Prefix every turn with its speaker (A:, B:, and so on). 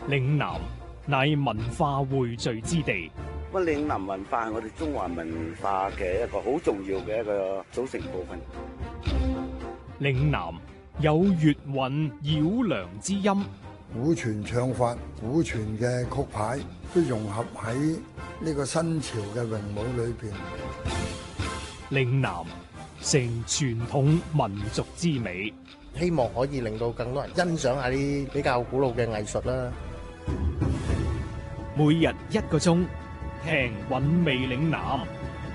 A: 嶺南乃文化匯聚之地。
B: 咁嶺南文化係我哋中華文化嘅一個好重要嘅一個組成部分。
A: 嶺南有粵韻繞梁之音，
C: 古傳唱法、古傳嘅曲牌都融合喺呢個新潮嘅詠舞裏邊。
A: 嶺南成傳統民族之美，
D: 希望可以令到更多人欣賞下啲比較古老嘅藝術啦。
A: 每日1個鐘，聽韻味嶺南。